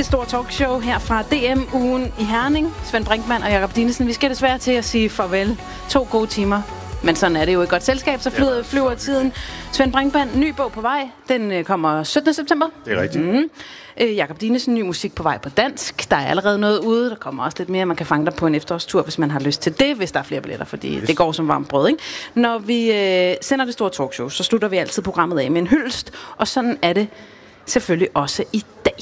store talkshow her fra DM-ugen i Herning. Svend Brinkmann og Jakob Dinesen. Vi skal desværre til at sige farvel. 2 gode timer. Men sådan er det jo i godt selskab, så flyver tiden. Svend Brinkmann, ny bog på vej. Den kommer 17. september. Det er rigtigt. Jakob Dinesen, ny musik på vej på dansk. Der er allerede noget ude. Der kommer også lidt mere. Man kan fange dig på en efterårstur, hvis man har lyst til det, hvis der er flere billetter, fordi det går som varmt brød, ikke? Når vi sender det store talkshow, så slutter vi altid programmet af med en hyldest. Og sådan er det selvfølgelig også i dag.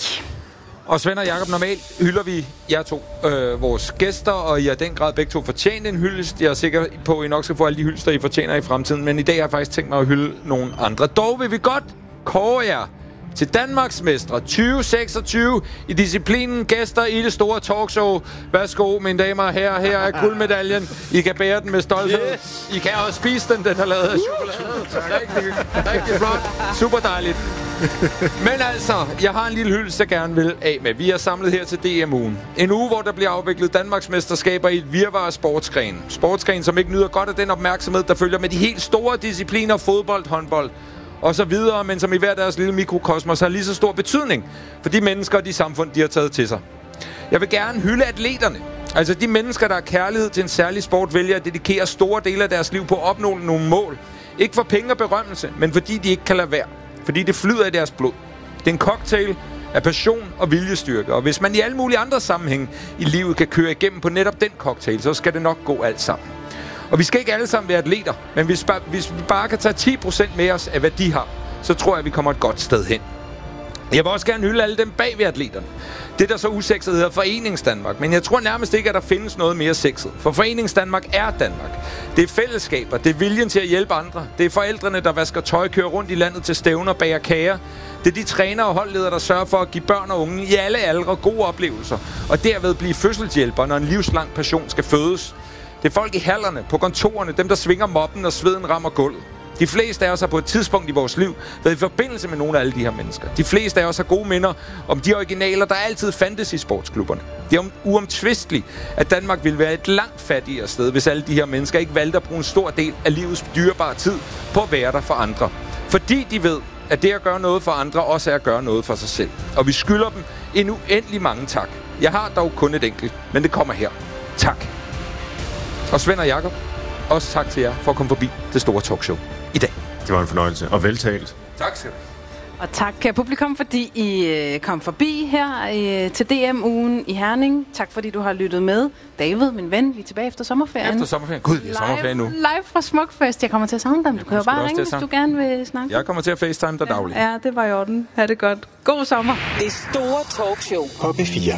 Og Svend og Jakob, normalt hylder vi jer to, vores gæster, og I har den grad begge to fortjent en hyldest. Jeg er sikker på, at I nok skal få alle de hyldester, I fortjener i fremtiden. Men i dag har jeg faktisk tænkt mig at hylde nogle andre. Dog vil vi godt kåre jer til Danmarksmestre 2026 i disciplinen gæster i det store talkshow. Værsgo, mine damer og herrer. Her er guldmedaljen. I kan bære den med stolthed. Yes. I kan også spise den. Den har lavet af chokolade. Rigtig flot. Super dejligt. Men altså, jeg har en lille hyldest, jeg gerne vil af med. Vi er samlet her til DM-ugen. En uge, hvor der bliver afviklet Danmarksmesterskaber i et virvar af sportsgren. Sportsgren, som ikke nyder godt af den opmærksomhed, der følger med de helt store discipliner, fodbold, håndbold og så videre, men som i hver deres lille mikrokosmos har lige så stor betydning for de mennesker og de samfund, de har taget til sig. Jeg vil gerne hylde atleterne. Altså de mennesker, der har kærlighed til en særlig sport, vælger at dedikere store dele af deres liv på at opnå nogle mål. Ikke for penge og berømmelse, men fordi de ikke kan lade være. Fordi det flyder i deres blod. Det er en cocktail af passion og viljestyrke. Og hvis man i alle mulige andre sammenhænge i livet kan køre igennem på netop den cocktail, så skal det nok gå alt sammen. Og vi skal ikke alle sammen være atleter, men hvis vi bare kan tage 10% med os af, hvad de har, så tror jeg, vi kommer et godt sted hen. Jeg vil også gerne hylde alle dem bag ved atleterne. Det, der så usekset hedder Foreningsdanmark. Men jeg tror nærmest ikke, at der findes noget mere sexet. For Foreningsdanmark er Danmark. Det er fællesskaber, det er viljen til at hjælpe andre. Det er forældrene, der vasker tøj, kører rundt i landet til stævner, bager kager. Det er de trænere og holdledere, der sørger for at give børn og unge i alle aldre gode oplevelser. Og derved blive fødselshjælper, når en livslang passion skal fødes. Det er folk i hallerne, på kontorerne, dem der svinger moppen, når sveden rammer gulvet. De fleste af os har på et tidspunkt i vores liv været i forbindelse med nogle af alle de her mennesker. De fleste af os har gode minder om de originaler, der altid fandtes i sportsklubberne. Det er uomtvisteligt, at Danmark ville være et langt fattigere sted, hvis alle de her mennesker ikke valgte at bruge en stor del af livets dyrebare tid på at være der for andre. Fordi de ved, at det at gøre noget for andre også er at gøre noget for sig selv. Og vi skylder dem en uendelig mange tak. Jeg har dog kun et enkelt, men det kommer her. Tak. Og Svend og Jakob, også tak til jer for at komme forbi det store talkshow i dag. Det var en fornøjelse, og veltalt. Tak skal du. Og tak publikum, fordi I kom forbi her til DM-ugen i Herning. Tak fordi du har lyttet med. David, min ven, vi er tilbage efter sommerferien. Efter sommerferien? Gud, vi er sommerferien nu. Live fra Smukfest. Jeg kommer til at savne dig. Du kan jo bare ringe, hvis du gerne vil snakke. Jeg kommer til at FaceTime dig dagligt. Ja, det var i orden. Ha' det godt. God sommer. Det store talkshow På B4.